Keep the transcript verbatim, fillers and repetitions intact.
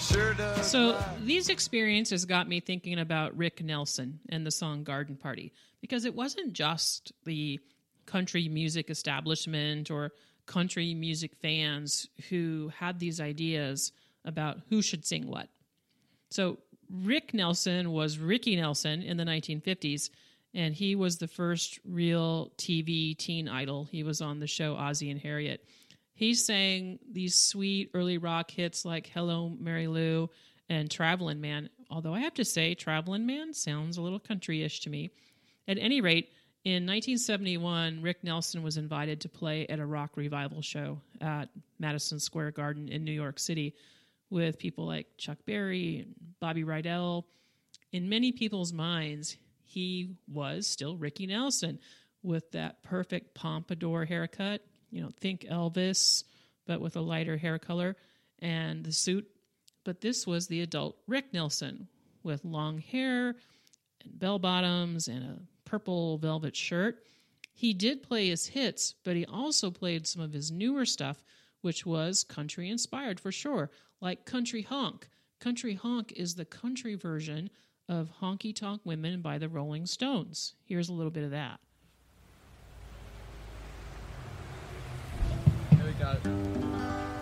sure does. So fly. these experiences got me thinking about Rick Nelson and the song Garden Party, because it wasn't just the country music establishment or country music fans who had these ideas about who should sing what. So Rick Nelson was Ricky Nelson in the nineteen fifties, and he was the first real T V teen idol. He was on the show Ozzie and Harriet. He sang these sweet early rock hits like Hello, Mary Lou and Travelin' Man, although I have to say Travelin' Man sounds a little country-ish to me. At any rate, in nineteen seventy-one, Rick Nelson was invited to play at a rock revival show at Madison Square Garden in New York City with people like Chuck Berry and Bobby Rydell. In many people's minds, he was still Ricky Nelson with that perfect pompadour haircut. You know, think Elvis, but with a lighter hair color and the suit. But this was the adult Rick Nelson with long hair and bell bottoms and a purple velvet shirt. He did play his hits, but he also played some of his newer stuff, which was country inspired for sure, like Country Honk. Country Honk is the country version of Honky Tonk Women by the Rolling Stones. Here's a little bit of that. Got it.